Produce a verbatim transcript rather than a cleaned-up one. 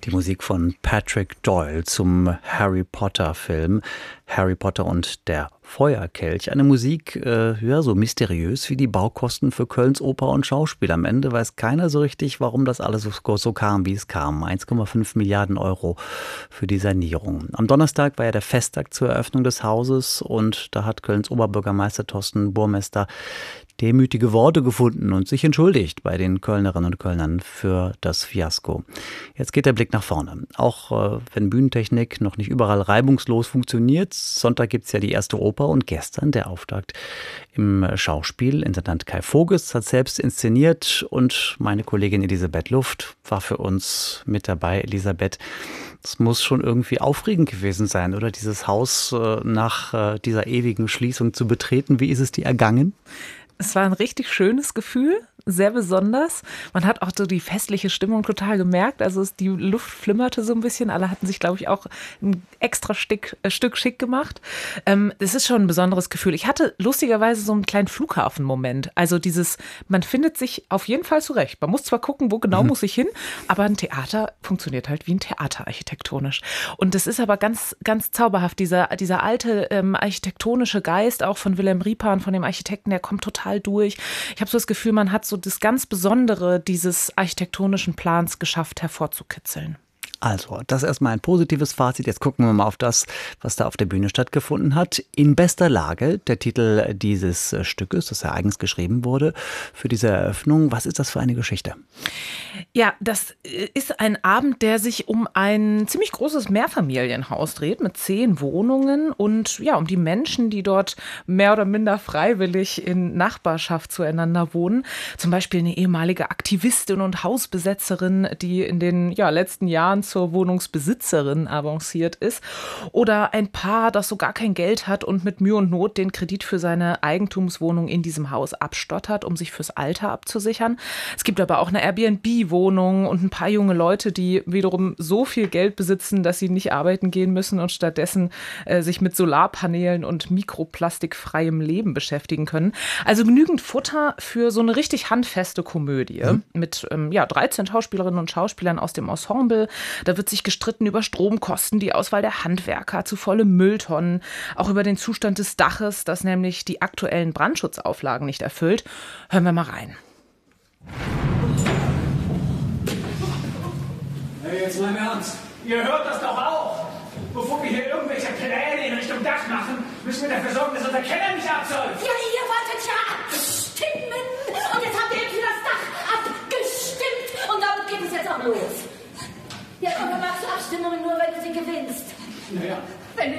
Die Musik von Patrick Doyle zum Harry Potter-Film Harry Potter und der Feuerkelch. Eine Musik, äh, ja, so mysteriös wie die Baukosten für Kölns Oper und Schauspiel. Am Ende weiß keiner so richtig, warum das alles so, so kam, wie es kam. eins Komma fünf Milliarden Euro für die Sanierung. Am Donnerstag war ja der Festtag zur Eröffnung des Hauses und da hat Kölns Oberbürgermeister Thorsten Burmester demütige Worte gefunden und sich entschuldigt bei den Kölnerinnen und Kölnern für das Fiasko. Jetzt geht der Blick nach vorne. Auch äh, wenn Bühnentechnik noch nicht überall reibungslos funktioniert. Sonntag gibt es ja die erste Oper und gestern der Auftakt im Schauspiel. Intendant Kai Voges hat selbst inszeniert und meine Kollegin Elisabeth Luft war für uns mit dabei. Elisabeth, es muss schon irgendwie aufregend gewesen sein, oder? Dieses Haus äh, nach äh, dieser ewigen Schließung zu betreten. Wie ist es dir ergangen? Es war ein richtig schönes Gefühl, sehr besonders. Man hat auch so die festliche Stimmung total gemerkt. Also die Luft flimmerte so ein bisschen. Alle hatten sich, glaube ich, auch ein extra Stück, äh, Stück schick gemacht. Ähm, es ist schon ein besonderes Gefühl. Ich hatte lustigerweise so einen kleinen Flughafen-Moment. Also dieses, man findet sich auf jeden Fall zurecht. Man muss zwar gucken, wo genau mhm. muss ich hin, aber ein Theater funktioniert halt wie ein Theater architektonisch. Und das ist aber ganz, ganz zauberhaft. Dieser, dieser alte ähm, architektonische Geist auch von Wilhelm Riepan, von dem Architekten, der kommt total durch. Ich habe so das Gefühl, man hat so das ganz Besondere dieses architektonischen Plans geschafft, hervorzukitzeln. Also, das ist erstmal ein positives Fazit. Jetzt gucken wir mal auf das, was da auf der Bühne stattgefunden hat. In bester Lage, der Titel dieses Stückes, das ja eigens geschrieben wurde für diese Eröffnung. Was ist das für eine Geschichte? Ja, das ist ein Abend, der sich um ein ziemlich großes Mehrfamilienhaus dreht mit zehn Wohnungen und ja, um die Menschen, die dort mehr oder minder freiwillig in Nachbarschaft zueinander wohnen. Zum Beispiel eine ehemalige Aktivistin und Hausbesetzerin, die in den ja, letzten Jahren zur Wohnungsbesitzerin avanciert ist. Oder ein Paar, das so gar kein Geld hat und mit Mühe und Not den Kredit für seine Eigentumswohnung in diesem Haus abstottert, um sich fürs Alter abzusichern. Es gibt aber auch eine Airbnb-Wohnung und ein paar junge Leute, die wiederum so viel Geld besitzen, dass sie nicht arbeiten gehen müssen und stattdessen äh, sich mit Solarpanelen und mikroplastikfreiem Leben beschäftigen können. Also genügend Futter für so eine richtig handfeste Komödie mhm. mit ähm, ja, dreizehn Schauspielerinnen und Schauspielern aus dem Ensemble. Da wird sich gestritten über Stromkosten, die Auswahl der Handwerker, zu volle Mülltonnen, auch über den Zustand des Daches, das nämlich die aktuellen Brandschutzauflagen nicht erfüllt. Hören wir mal rein. Hey, jetzt mal im Ernst. Ihr hört das doch auch. Bevor wir hier irgendwelche Pläne in Richtung Dach machen, müssen wir dafür sorgen, dass unser Keller nicht absäuft. Ja, ihr wolltet ja abstimmen. Und jetzt habt ihr irgendwie das Dach abgestimmt. Und damit geht es jetzt auch los. Ja, komm, dann machst du Abstimmungen nur, wenn du sie gewinnst. Naja. Wenn du